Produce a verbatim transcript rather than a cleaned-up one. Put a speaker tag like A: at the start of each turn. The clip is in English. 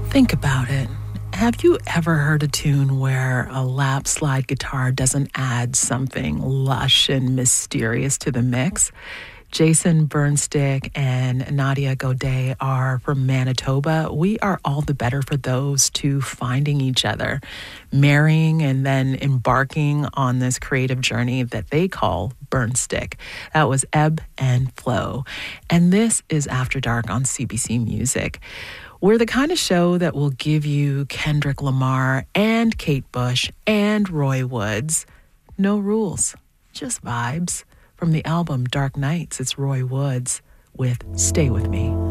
A: Think about it. Have you ever heard a tune where a lap slide guitar doesn't add something lush and mysterious to the mix? Jason Burnstick and Nadia Godet are from Manitoba. We are all the better for those two finding each other, marrying, and then embarking on this creative journey that they call Burnstick. That was Ebb and Flow. And this is After Dark on C B C Music. We're the kind of show that will give you Kendrick Lamar and Kate Bush and Roy Woods. No rules, just vibes. From the album Dark Nights, it's Roy Woods with Stay With Me.